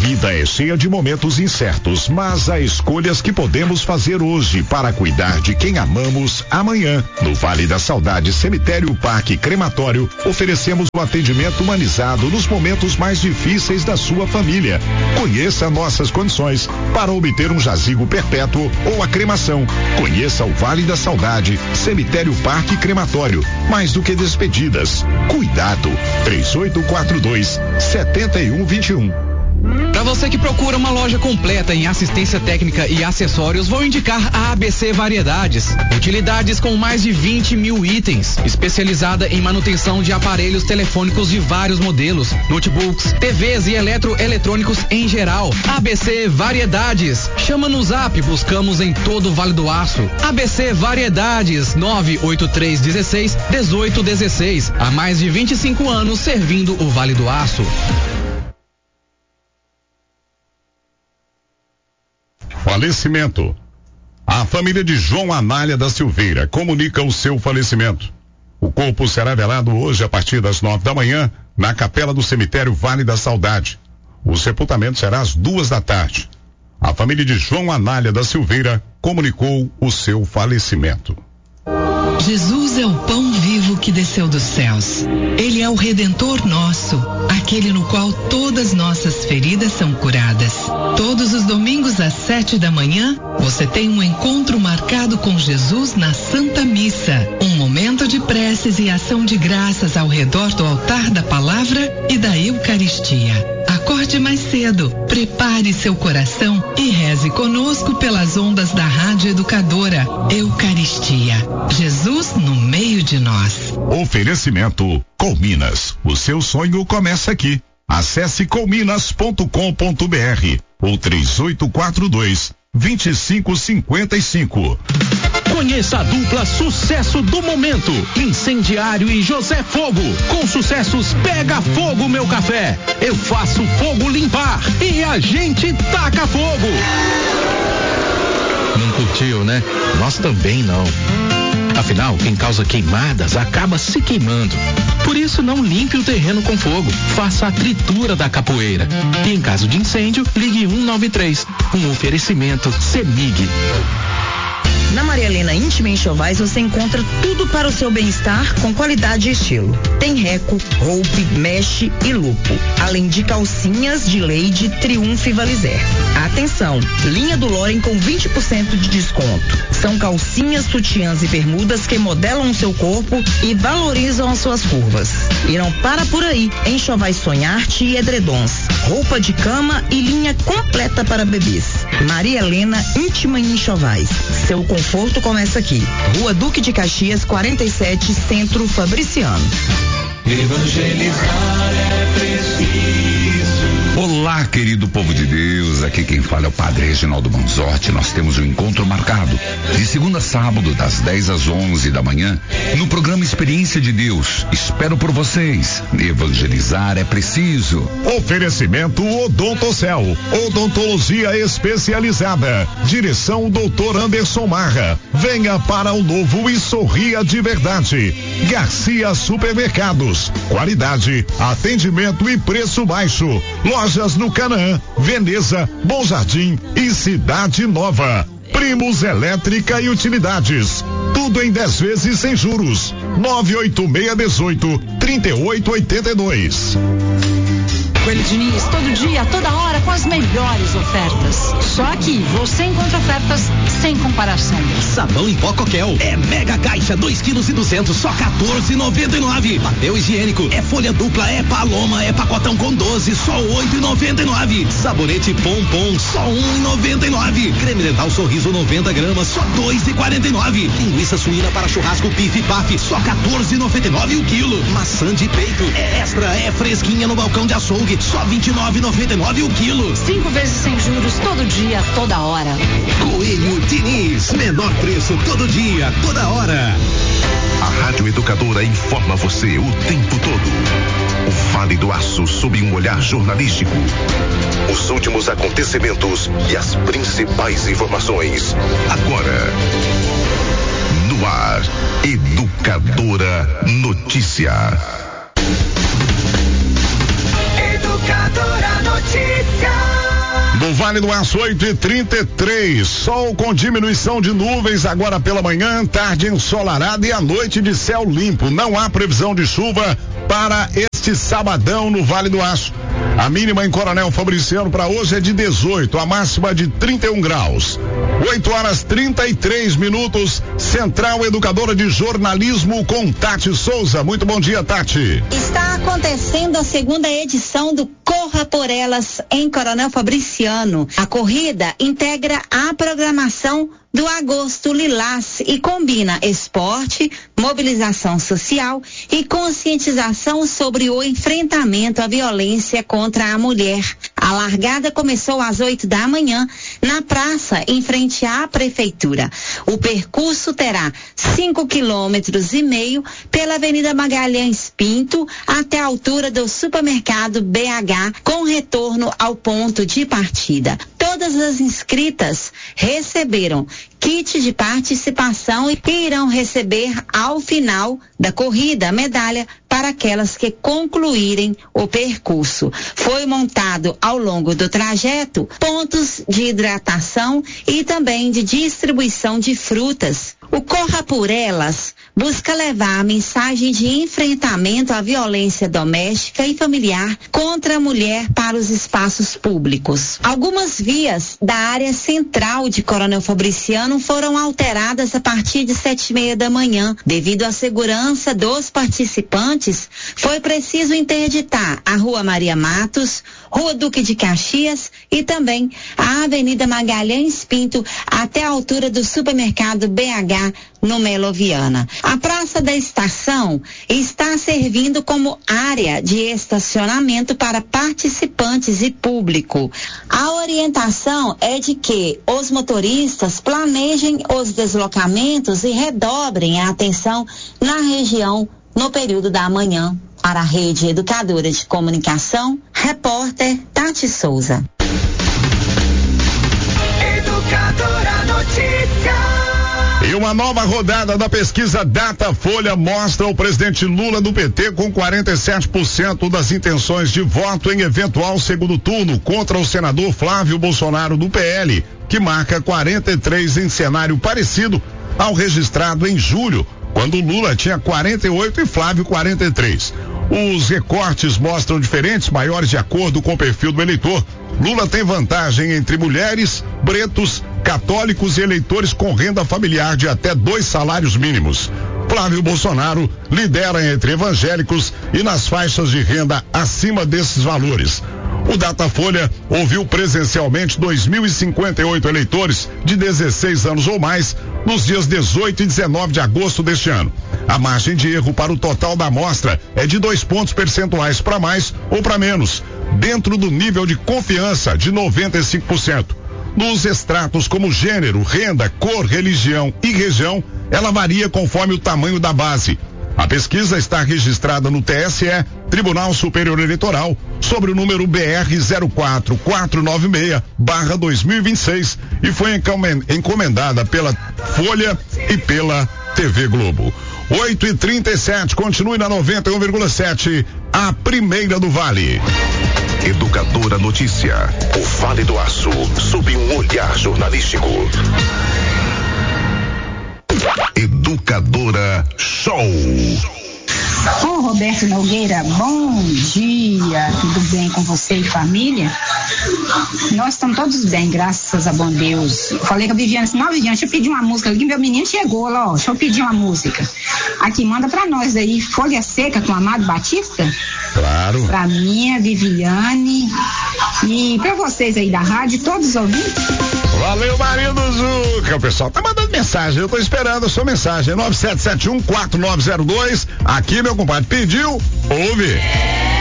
vida é cheia de momentos incertos, mas há escolhas que podemos fazer hoje para cuidar de quem amamos amanhã. No Vale da Saudade Cemitério Parque Crematório, oferecemos um atendimento humanizado nos momentos mais difíceis da sua família. Conheça nossas condições para obter um jazigo perpétuo ou a cremação. Conheça o Vale da Saudade Cemitério Parque Crematório. Mais do que despedidas, cuidado. 3842-7121. Para você que procura uma loja completa em assistência técnica e acessórios, vou indicar a ABC Variedades. Utilidades com mais de 20 mil itens, especializada em manutenção de aparelhos telefônicos de vários modelos, notebooks, TVs e eletrônicos em geral. ABC Variedades. Chama no Zap, buscamos em todo o Vale do Aço. ABC Variedades, 98316-1816. Há mais de 25 anos servindo o Vale do Aço. Falecimento. A família de João Anália da Silveira comunica o seu falecimento. O corpo será velado hoje a partir das 9 da manhã na capela do cemitério Vale da Saudade. O sepultamento será às 2 da tarde. A família de João Anália da Silveira comunicou o seu falecimento. Jesus é o pão vivo que desceu dos céus. Ele é o Redentor nosso, aquele no qual todas nossas feridas são curadas. Todos os domingos às 7 da manhã, você tem um encontro marcado com Jesus na Santa Missa. Um momento de preces e ação de graças ao redor do altar da palavra e da Eucaristia. Acorde mais cedo, prepare seu coração e reze conosco pelas ondas da Rádio Educadora. Eucaristia. Jesus no meio de nós. Oferecimento Colminas. O seu sonho começa aqui. Acesse colminas.com.br ou 3842-2555. Conheça a dupla sucesso do momento, Incendiário e José Fogo, com sucessos Pega Fogo Meu Café, Eu Faço Fogo Limpar e A Gente Taca Fogo. Não curtiu, né? Nós também não. Afinal, quem causa queimadas acaba se queimando. Por isso, não limpe o terreno com fogo. Faça a tritura da capoeira. E em caso de incêndio, ligue 193. Um oferecimento CEMIG. Na Maria Helena Íntima Enxovais você encontra tudo para o seu bem-estar com qualidade e estilo. Tem reco, roupe, meche e lupo, além de calcinhas de Lady, Triunfo e Valizer. Atenção, linha do Loren com 20% de desconto. São calcinhas, sutiãs e bermudas que modelam o seu corpo e valorizam as suas curvas. E não para por aí, Enxovais Sonharte e edredons, roupa de cama e linha completa para bebês. Maria Helena Íntima Enxovais. Seu conforto começa aqui. Rua Duque de Caxias, 47, Centro Fabriciano. Evangelizar é preciso. Olá, querido povo de Deus, aqui quem fala é o Padre Reginaldo Manzotti. Nós temos um encontro marcado de segunda a sábado, das 10 às 11 da manhã, no programa Experiência de Deus. Espero por vocês. Evangelizar é preciso. Oferecimento Odontocel, odontologia especializada. Direção Dr. Anderson Marra. Venha para o novo e sorria de verdade. Garcia Supermercados, qualidade, atendimento e preço baixo. Lojas no Canaã, Veneza, Bom Jardim e Cidade Nova. Primos Elétrica e Utilidades. Tudo em 10 vezes sem juros. 98618-3882. Coelho Diniz, todo dia, toda hora, com as melhores ofertas. Só aqui você encontra ofertas sem comparação. Sabão em pó Coquel é mega caixa, 2,2 kg, só R$14,99. Papel higiênico é folha dupla, é Paloma, é pacotão com 12, só R$8,99. Sabonete Pompom, só R$1,99. Creme dental Sorriso 90 gramas, só R$2,49. Linguiça suína para churrasco Pif Paf, só R$14,99 o quilo. Maçã de peito é extra, é fresquinha no balcão de açougue, só R$29,99 o quilo. 5 vezes sem juros, todo dia, toda hora. Coelho Diniz, menor preço todo dia, toda hora. A Rádio Educadora informa você o tempo todo. O Vale do Aço sob um olhar jornalístico. Os últimos acontecimentos e as principais informações. Agora, no ar, Educadora Notícia. Educadora Notícia. Vale do Aço 8h33, sol com diminuição de nuvens agora pela manhã, tarde ensolarada e à noite de céu limpo. Não há previsão de chuva para este sabadão no Vale do Aço. A mínima em Coronel Fabriciano para hoje é de 18, a máxima de 31 graus. 8h33, Central Educadora de Jornalismo com Tati Souza. Muito bom dia, Tati. Está acontecendo a segunda edição do Corra por Elas em Coronel Fabriciano. A corrida integra a programação do Agosto Lilás e combina esporte, mobilização social e conscientização sobre o enfrentamento à violência contra a mulher. A largada começou às 8 da manhã na praça em frente à prefeitura. O percurso terá 5,5 quilômetros pela Avenida Magalhães Pinto até a altura do supermercado BH, com retorno ao ponto de partida. Todas as inscritas receberam kit de participação e irão receber ao final da corrida a medalha para aquelas que concluírem o percurso. Foi montado ao longo do trajeto pontos de hidratação e também de distribuição de frutas. O Corra por Elas busca levar a mensagem de enfrentamento à violência doméstica e familiar contra a mulher para os espaços públicos. Algumas vias da área central de Coronel Fabriciano foram alteradas a partir de 7h30 da manhã. Devido à segurança dos participantes, foi preciso interditar a Rua Maria Matos, Rua Duque de Caxias e também a Avenida Magalhães Pinto até a altura do supermercado BH no Melo Viana. A Praça da Estação está servindo como área de estacionamento para participantes e público. A orientação é de que os motoristas planejem os deslocamentos e redobrem a atenção na região no período da manhã. Para a Rede Educadora de Comunicação, repórter Tati Souza. Educadora Notícia. E uma nova rodada da pesquisa Datafolha mostra o presidente Lula do PT com 47% das intenções de voto em eventual segundo turno contra o senador Flávio Bolsonaro do PL, que marca 43% em cenário parecido ao registrado em julho, quando Lula tinha 48% e Flávio 43%. Os recortes mostram diferentes maiores de acordo com o perfil do eleitor. Lula tem vantagem entre mulheres, pretos, católicos e eleitores com renda familiar de até 2 salários mínimos. Flávio Bolsonaro lidera entre evangélicos e nas faixas de renda acima desses valores. O Datafolha ouviu presencialmente 2.058 eleitores de 16 anos ou mais nos dias 18 e 19 de agosto deste ano. A margem de erro para o total da amostra é de 2 pontos percentuais para mais ou para menos, dentro do nível de confiança de 95%. Nos extratos como gênero, renda, cor, religião e região, ela varia conforme o tamanho da base. A pesquisa está registrada no TSE, Tribunal Superior Eleitoral, sobre o número BR 04496/2026 e foi encomendada pela Folha e pela TV Globo. 8h37, continue na 91,7, a primeira do Vale. Educadora Notícia, o Vale do Aço, sob um olhar jornalístico. Educadora Show. Ô Roberto Nogueira, bom dia, tudo bem com você e família? Nós estamos todos bem, graças a bom Deus. Eu falei com a Viviane assim, não Viviane, deixa eu pedir uma música aqui, meu menino chegou lá, ó, deixa eu pedir uma música. Aqui, manda pra nós aí, Folha Seca com Amado Batista. Claro. Pra mim, a Viviane e pra vocês aí da rádio, todos os ouvintes. Valeu, Maria do Zuca. O pessoal tá mandando mensagem, eu tô esperando a sua mensagem. 97714902. Aqui, meu compadre, pediu, ouve.